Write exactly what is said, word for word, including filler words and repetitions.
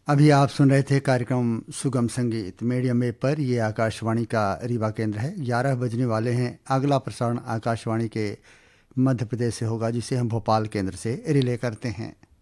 अभी आप सुन रहे थे कार्यक्रम सुगम संगीत मीडियम वेव पर। ये आकाशवाणी का रीवा केंद्र है। ग्यारह बजने वाले हैं। अगला प्रसारण आकाशवाणी के मध्य प्रदेश से होगा, जिसे हम भोपाल केंद्र से रिले करते हैं।